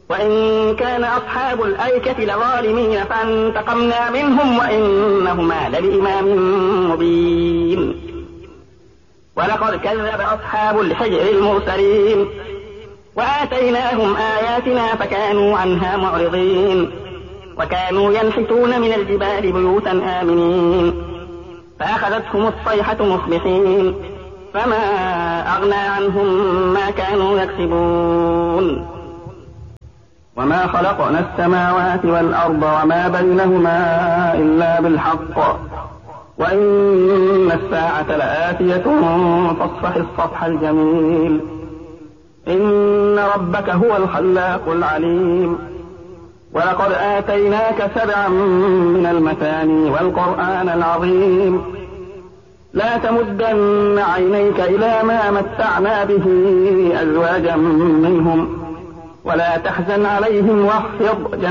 وإن كان أصحاب الأيكة لظالمين فانتقمنا منهم وإنهما لبإمام مبين. ولقد كذب أصحاب الحجر المرسلين وآتيناهم آياتنا فكانوا عنها معرضين. وكانوا ينحتون من الجبال بيوتا آمنين فأخذتهم الصيحة مصبحين فما أغنى عنهم ما كانوا يكسبون. وما خلقنا السماوات والأرض وما بينهما إلا بالحق وإن الساعة لآتية فاصفح الصفح الجميل إن ربك هو الخلاق العليم. ولقد آتيناك 7 من المثاني والقرآن العظيم لا تمدن عينيك إلى ما متعنا به أزواجا منهم ولا تحزن عليهم واخفض